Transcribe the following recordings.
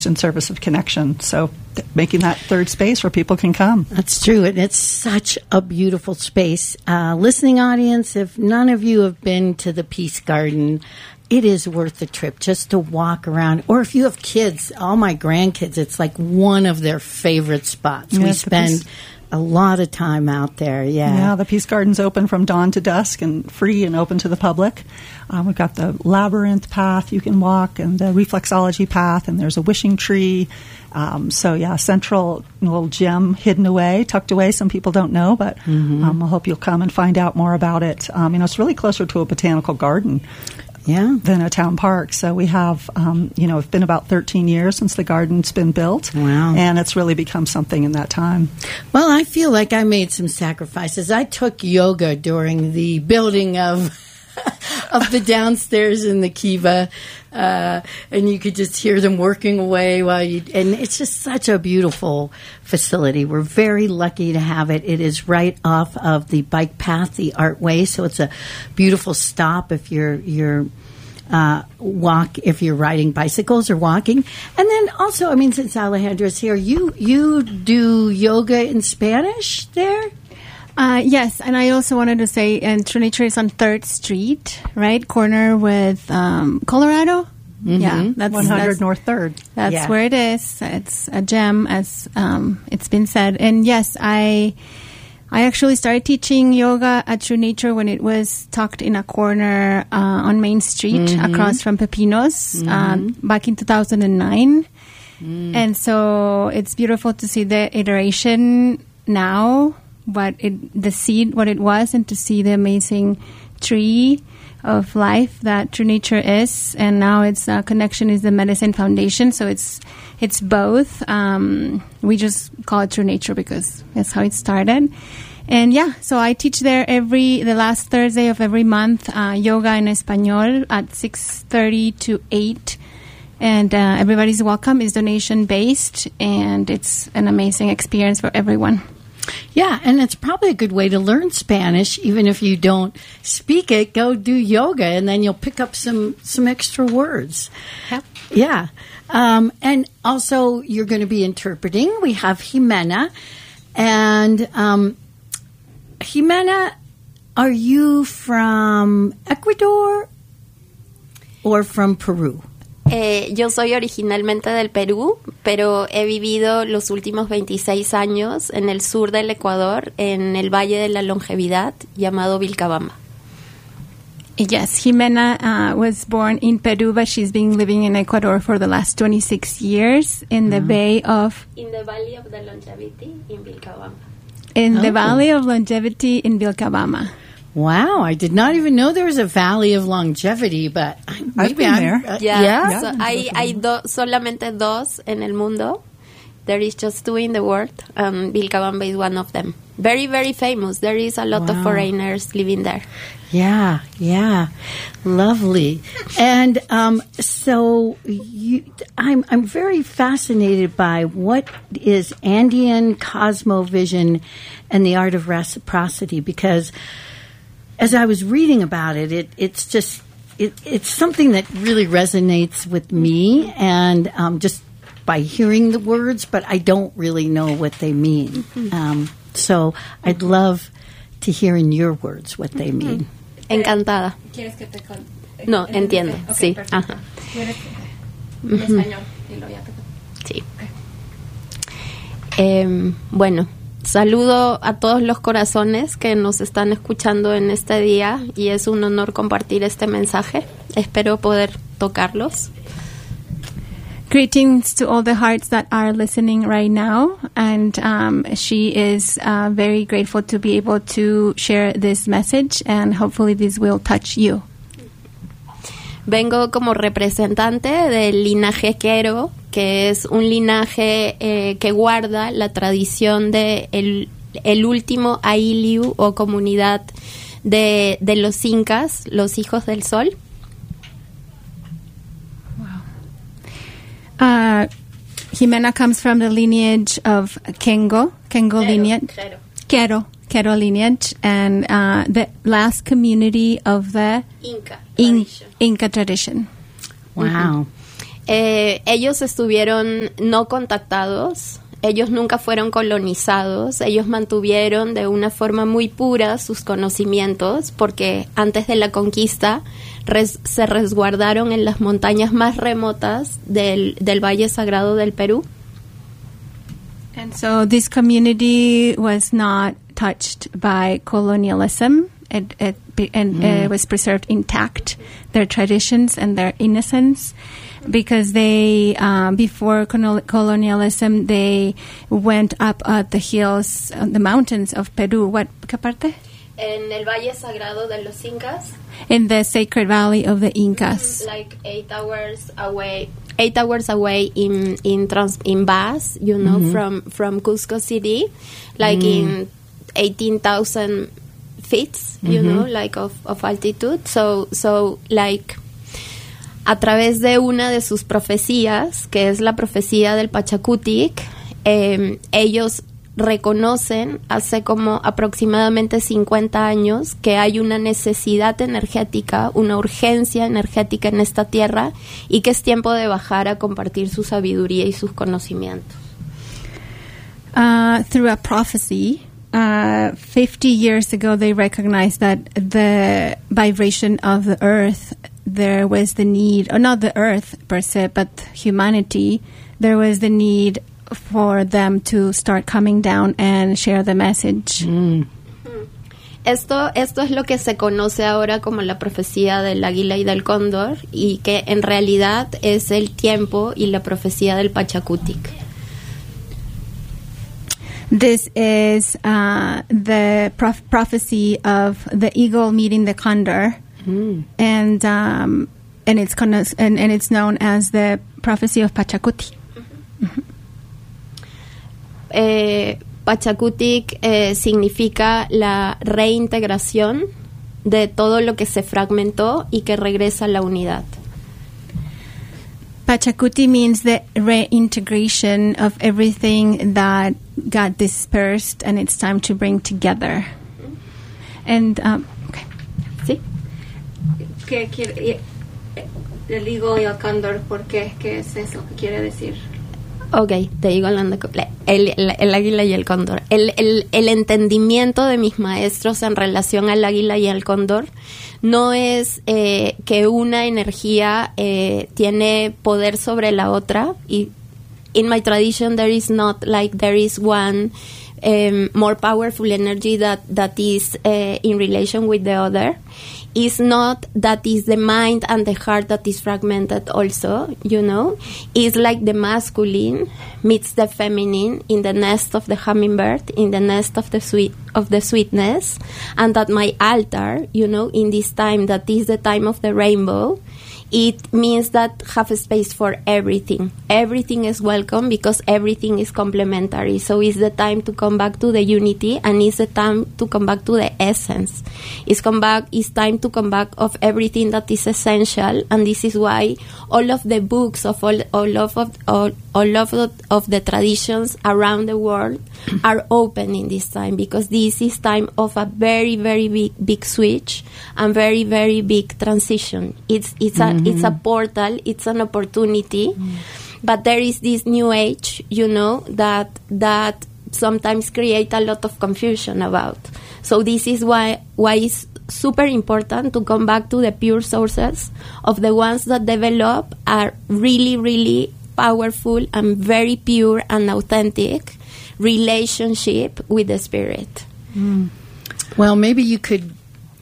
in service of connection. So making that third space where people can come. That's true. And it's such a beautiful space. Listening audience, if none of you have been to the Peace Garden, it is worth the trip just to walk around. Or if you have kids, all my grandkids, it's like one of their favorite spots. We spend a lot of time out there, Yeah, the Peace Garden's open from dawn to dusk and free and open to the public. We've got the labyrinth path you can walk and the reflexology path, and there's a wishing tree. Central little gem hidden away, tucked away. Some people don't know, but I hope you'll come and find out more about it. It's really closer to a botanical garden. Than a town park. So we have, it's been about 13 years since the garden's been built. Wow. And it's really become something in that time. Well, I feel like I made some sacrifices. I took yoga during the building of the downstairs in the Kiva, and you could just hear them working away and it's just such a beautiful facility. We're very lucky to have it. It is right off of the bike path, the Artway, so it's a beautiful stop if you're riding bicycles or walking. And then also, since Alejandra's here, you do yoga in Spanish there? Yes, and I also wanted to say, True Nature is on 3rd Street, right? Corner with Colorado. Yeah, that's 100 North 3rd. That's where it is. It's a gem, as it's been said. And yes, I actually started teaching yoga at True Nature when it was tucked in a corner on Main Street across from Pepinos back in 2009. And so it's beautiful to see the iteration now, what it was, and to see the amazing tree of life that True Nature is. And now its connection is the Medicine Foundation, so it's both. We just call it True Nature because that's how it started. And so I teach there the last Thursday of every month, yoga en español at 6:30 to 8. And everybody's welcome. It's donation based, and it's an amazing experience for everyone. Yeah, and it's probably a good way to learn Spanish, even if you don't speak it. Go do yoga, and then you'll pick up some extra words. Yep. Yeah. And also, you're going to be interpreting. We have Jimena. And Jimena, are you from Ecuador or from Peru? Yo soy originalmente del Perú, pero he vivido los últimos 26 años en el sur del Ecuador, en el Valle de la Longevidad, llamado Vilcabamba. Yes, Jimena was born in Peru, but she's been living in Ecuador for the last 26 years in the Bay of... In the Valley of the Longevity in Vilcabamba. In the Valley of Longevity in Vilcabamba. Wow, I did not even know there was a Valley of Longevity, but maybe I've been there. So hay solamente dos en el mundo. There is just two in the world. Vilcabamba is one of them. Very, very famous. There is a lot of foreigners living there. Yeah. Lovely. And so I'm very fascinated by what is Andean cosmovision and the art of reciprocity, because as I was reading about it, it's something that really resonates with me, and just by hearing the words, but I don't really know what they mean. So I'd love to hear in your words what they mean. Encantada. ¿Quieres que te No, entiendo. Okay, sí. Ajá. En español. Y lo ya Sí. Bueno, saludo a todos los corazones que nos están escuchando en este día, y es un honor compartir este mensaje. Espero poder tocarlos. Greetings to all the hearts that are listening right now, and she is very grateful to be able to share this message, and hopefully this will touch you. Vengo como representante del linaje Quero, que es un linaje que guarda la tradición de el último Ailiu o comunidad de los incas, los hijos del sol. Jimena comes from the lineage of Kengo lineage. Quero lineage, and the last community of the Inca tradition. Ellos estuvieron no contactados, ellos nunca fueron colonizados, ellos mantuvieron de una forma muy pura sus conocimientos, porque antes de la conquista se resguardaron en las montañas más remotas del Valle Sagrado del Perú. And so this community was not touched by colonialism. It was preserved intact, their traditions and their innocence, because they, before colonialism, they went up the hills, the mountains of Peru. ¿Qué parte? En el Valle Sagrado de los Incas. In the sacred valley of the Incas. Like 8 hours away. 8 hours away in bus, you know, from Cusco City, like in 18,000 feet, you know, like of altitude. So like a través de una de sus profecías, que es la profecía del Pachacutic, ellos reconocen hace como aproximadamente 50 años que hay una necesidad energética, una urgencia energética en esta tierra y que es tiempo de bajar a compartir su sabiduría y sus conocimientos. Through a prophecy, 50 years ago they recognized that the vibration of the earth, there was the need, or not the earth per se, but humanity, there was the need for them to start coming down and share the message. Esto es lo que se conoce ahora como la profecía del águila y del cóndor, y que en realidad es el tiempo y la profecía del Pachacutic. This is the prophecy of the eagle meeting the condor, and it's known as the prophecy of Pachacuti. Pachacutic significa la reintegración de todo lo que se fragmentó y que regresa a la unidad. Pachacuti means the reintegration of everything that got dispersed, and it's time to bring together. And okay. ¿Sí? ¿Qué quiere el eagle y el cóndor? ¿Por qué? ¿Qué es eso? ¿Qué quiere decir? Ok, te digo hablando el águila y el cóndor. El entendimiento de mis maestros en relación al águila y al cóndor no es que una energía tiene poder sobre la otra. Y in my tradition there is not like there is one more powerful energy that is in relation with the other. It's not that is the mind and the heart that is fragmented also, you know. It's like the masculine meets the feminine in the nest of the hummingbird, in the nest of the sweetness, and that my altar, you know, in this time that is the time of the rainbow, it means that have a space for everything. Everything is welcome because everything is complementary. So it's the time to come back to the unity, and it's the time to come back to the essence. It's time to come back of everything that is essential, and this is why all of the books of all of the traditions around the world are open in this time, because this is time of a very, very big switch and very, very big transition. It's a portal, it's an opportunity, but there is this new age, you know, that sometimes create a lot of confusion about. So this is why it's super important to come back to the pure sources of the ones that develop are really, really powerful and very pure and authentic relationship with the spirit. Well, maybe you could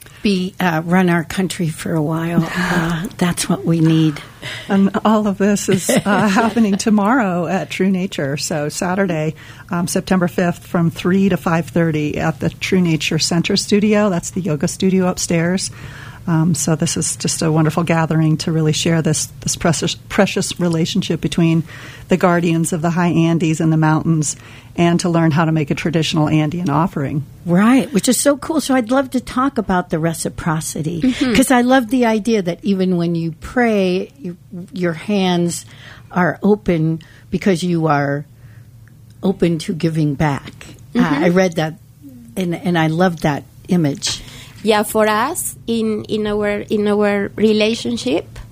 run our country for a while. That's what we need. And all of this is happening tomorrow at True Nature. So Saturday, September 5th, from 3 to 5:30 at the True Nature Center Studio. That's the yoga studio upstairs. So this is just a wonderful gathering to really share this precious relationship between the guardians of the high Andes and the mountains, and to learn how to make a traditional Andean offering. Right, which is so cool. So I'd love to talk about the reciprocity, because I love the idea that even when you pray, your hands are open because you are open to giving back. I read that, and I love that image. Yeah, for us in our relationship,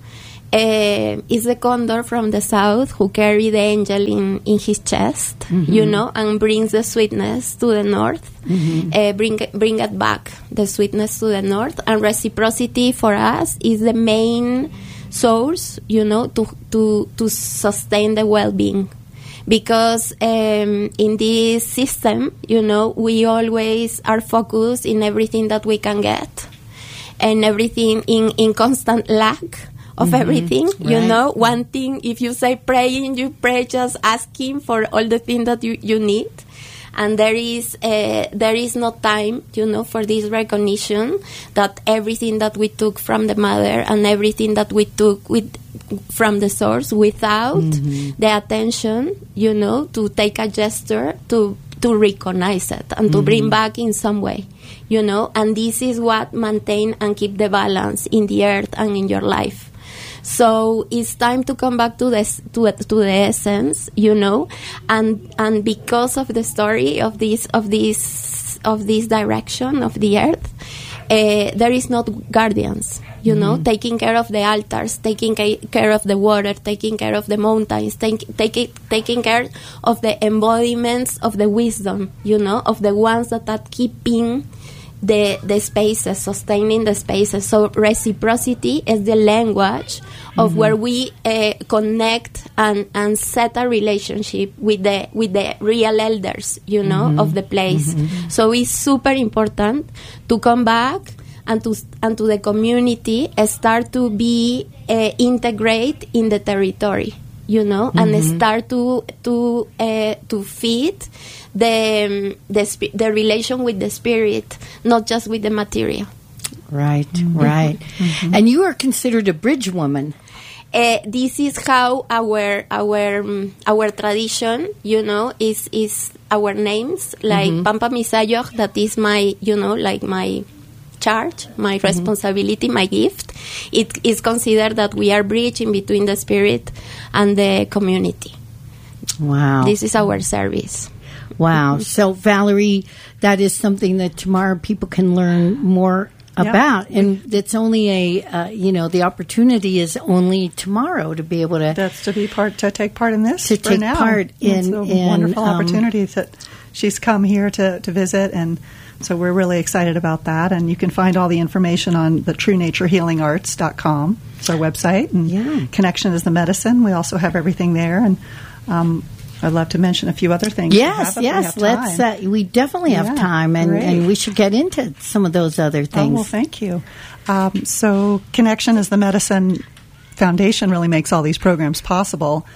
is the condor from the south who carry the angel in his chest, and brings the sweetness to the north, bring it back, the sweetness to the north. And reciprocity for us is the main source, to sustain the well-being. Because in this system, we always are focused in everything that we can get, and everything in constant lack of everything, right. One thing, if you say praying, you pray just asking for all the things that you need. And there is no time, for this recognition that everything that we took from the mother and everything that we took from the source without the attention, to take a gesture to recognize it and to bring back in some way, and this is what maintain and keep the balance in the earth and in your life. So it's time to come back to this, to the essence, and because of the story of this direction of the earth, there is not guardians, taking care of the altars, taking care of the water, taking care of the mountains, taking care of the embodiments of the wisdom, of the ones that are keeping the spaces, sustaining the spaces. So reciprocity is the language of where we connect and set a relationship with the real elders, of the place. So it's super important to come back and to the community, start to be integrate in the territory, and start to feed the relation with the spirit, not just with the material. Right, right. And you are considered a bridge woman. This is how our tradition, is our names, like Pampa Misayoc, that is my, like my charge, my responsibility, my gift. It is considered that we are bridging between the spirit and the community. Wow. This is our service. Wow. So, Valerie, that is something that tomorrow people can learn more about. And it's only the opportunity is only tomorrow to be able to... That's to take part in this. To take part in... It's a wonderful opportunity that she's come here to visit, and so we're really excited about that. And you can find all the information on the TrueNatureHealingArts.com. It's our website. And Connection is the medicine. We also have everything there. And I'd love to mention a few other things. Yes. Let's. We definitely have time, and we should get into some of those other things. Oh, well, thank you. So, Connection is the Medicine Foundation really makes all these programs possible,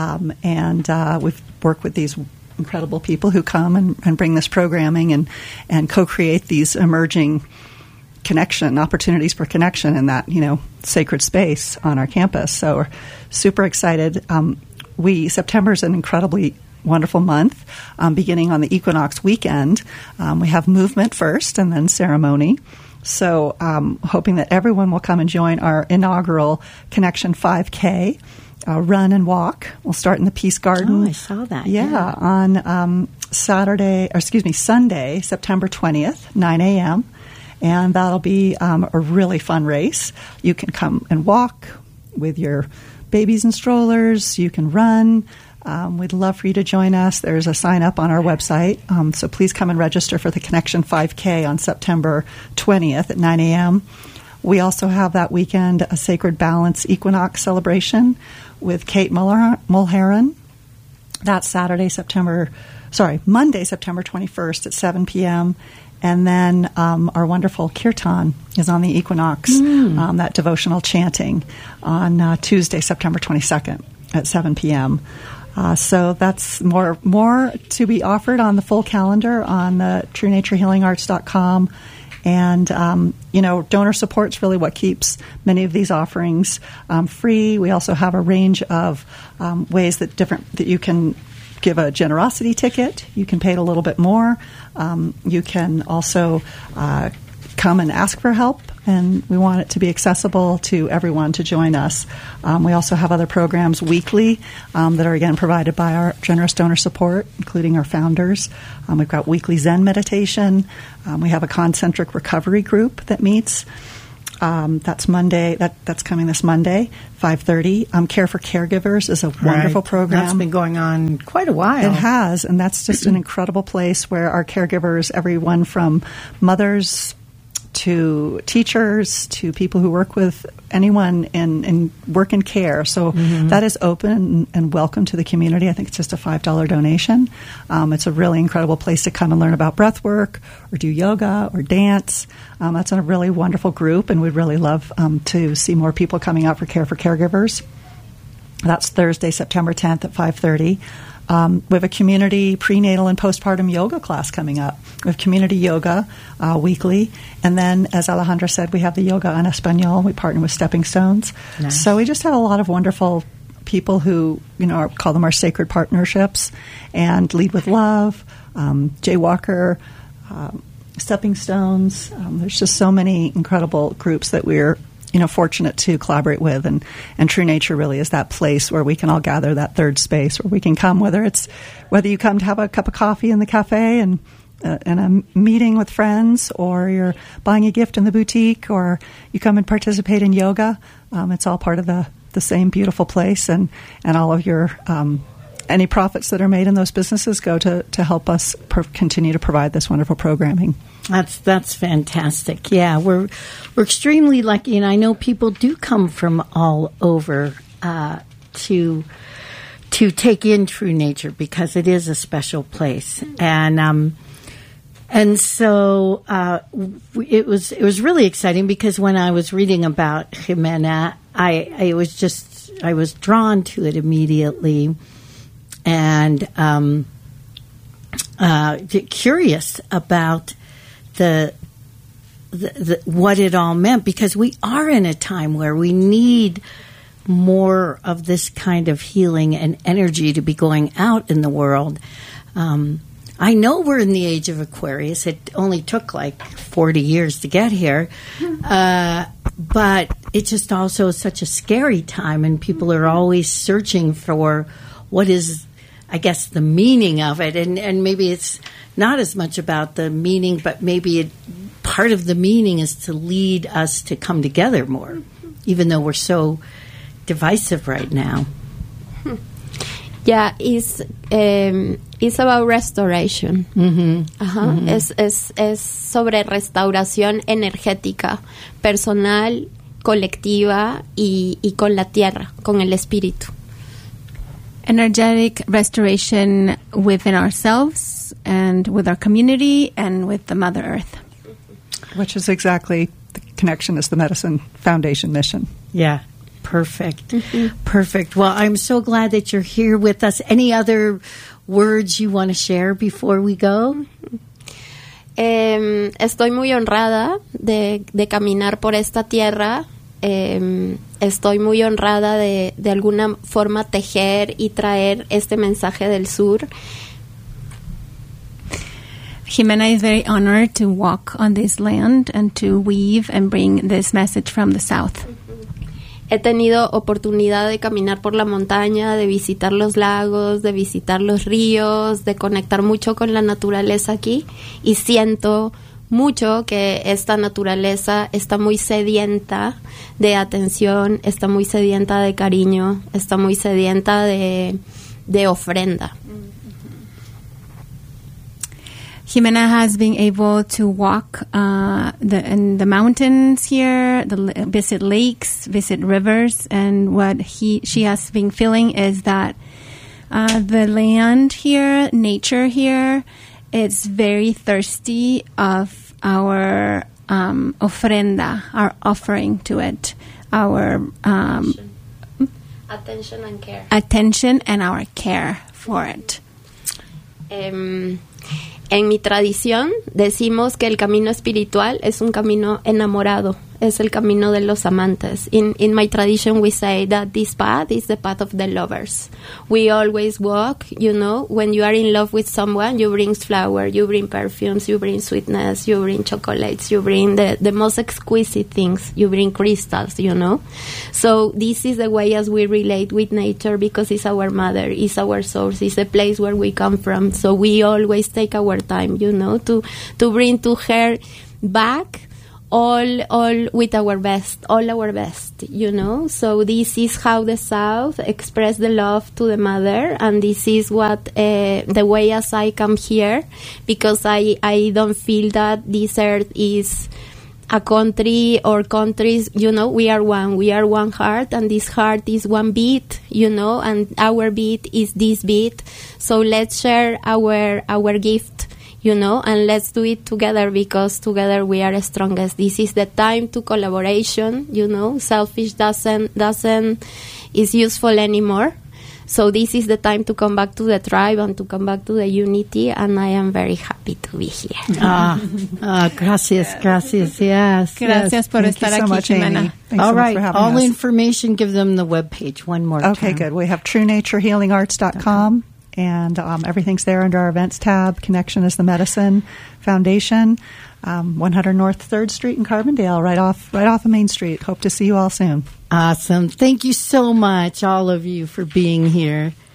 and we've worked with these incredible people who come and bring this programming and co-create these emerging opportunities for connection in that sacred space on our campus. So, we're super excited. September is an incredibly wonderful month, beginning on the equinox weekend. We have movement first and then ceremony. So hoping that everyone will come and join our inaugural Connection 5K, run and walk. We'll start in the Peace Garden. Oh, I saw that. Yeah. On Sunday, September 20th, 9 a.m. And that'll be a really fun race. You can come and walk with your babies and strollers. You can run. We'd love for you to join us. There's a sign up on our website. So please come and register for the Connection 5K on September 20th at 9 a.m. We also have that weekend a Sacred Balance Equinox celebration with Kate Mulheron. That's Monday, September 21st at 7 p.m. And then our wonderful Kirtan is on the equinox, that devotional chanting on Tuesday, September 22nd at 7 p.m. So that's more to be offered on the full calendar on the TrueNatureHealingArts.com. And, donor support is really what keeps many of these offerings free. We also have a range of ways that you can give a generosity ticket. You can pay it a little bit more. You can also come and ask for help, and we want it to be accessible to everyone to join us. We also have other programs weekly that are, again, provided by our generous donor support, including our founders. We've got weekly Zen meditation. We have a concentric recovery group that meets. That's Monday. That's coming this Monday, 5:30. Care for Caregivers is a wonderful program. That's been going on quite a while. It has, and that's just an incredible place where our caregivers, everyone from mothers to teachers to people who work with anyone in work and care. So that is open and welcome to the community. I think it's just a $5 donation. It's a really incredible place to come and learn about breath work or do yoga or dance. That's a really wonderful group, and we'd really love to see more people coming out for Care for Caregivers. That's Thursday, September 10th at 5:30. We have a community prenatal and postpartum yoga class coming up. We have community yoga weekly. And then, as Alejandra said, we have the yoga en español. We partner with Stepping Stones. Nice. So we just have a lot of wonderful people who, call them our sacred partnerships, and Lead with Love, Jay Walker, Stepping Stones. There's just so many incredible groups that we're fortunate to collaborate with, and True Nature really is that place where we can all gather, that third space where we can come, whether you come to have a cup of coffee in the cafe and a meeting with friends, or you're buying a gift in the boutique, or you come and participate in yoga. It's all part of the same beautiful place, and all of your any profits that are made in those businesses go to help us continue to provide this wonderful programming. That's fantastic. Yeah, we're extremely lucky, and I know people do come from all over to take in True Nature, because it is a special place, and so it was really exciting, because when I was reading about Jimena, I was drawn to it immediately, and curious about the what it all meant, because we are in a time where we need more of this kind of healing and energy to be going out in the world. I know we're in the age of Aquarius. It only took like 40 years to get here. But it's just also such a scary time, and people are always searching for what is, I guess, the meaning of it. And maybe it's not as much about the meaning, but maybe part of the meaning is to lead us to come together more, even though we're so divisive right now. Yeah, it's about restoration. Es sobre restauración energética, personal, colectiva y con la tierra, con el espíritu. Energetic restoration within ourselves and with our community and with the Mother Earth. Which is exactly the Connection is the Medicine Foundation mission. Yeah, perfect. Perfect. Well, I'm so glad that you're here with us. Any other words you want to share before we go? Estoy muy honrada de caminar por esta tierra. Estoy muy honrada de alguna forma tejer y traer este mensaje del sur. Jimena is very honored to walk on this land and to weave and bring this message from the south. He tenido oportunidad de caminar por la montaña, de visitar los lagos, de visitar los ríos, de conectar mucho con la naturaleza aquí, y siento mucho que esta naturaleza está muy sedienta de atención, está muy sedienta de cariño, está muy sedienta de ofrenda. Jimena has been able to walk in the mountains here, visit lakes, visit rivers, and what she has been feeling is that the land here, nature here, it's very thirsty of our ofrenda, our offering to it, our attention and care. Attention and our care for it. En mi tradición decimos que el camino espiritual es un camino enamorado, es el camino de los amantes. In my tradition we say that this path is the path of the lovers. We always walk, when you are in love with someone, you bring flowers, you bring perfumes, you bring sweetness, you bring chocolates, you bring the most exquisite things, you bring crystals, So this is the way as we relate with nature, because it's our mother, it's our source, it's the place where we come from. So we always take our time, to bring to her back all with our best, all our best, you know. So this is how the South express the love to the mother, and this is what the way as I come here, because I don't feel that this earth is a country or countries, you know. We are one heart, and this heart is one beat, you know, and our beat is this beat. So let's share our gift, you know, and let's do it together, because together we are strongest. This is the time to collaboration, you know. Selfish doesn't is useful anymore. So this is the time to come back to the tribe and to come back to the unity, and I am very happy to be here. Gracias, yes. Gracias por Thank you estar so aquí, much, Jimena. Amy. Thanks All so much right, for having all us. information, give them the webpage one more time. Okay, good. We have TrueNatureHealingArts.com, and everything's there under our events tab. Connection is the Medicine Foundation, 100 North 3rd Street in Carbondale, right off of Main Street. Hope to see you all soon. Awesome. Thank you so much, all of you, for being here.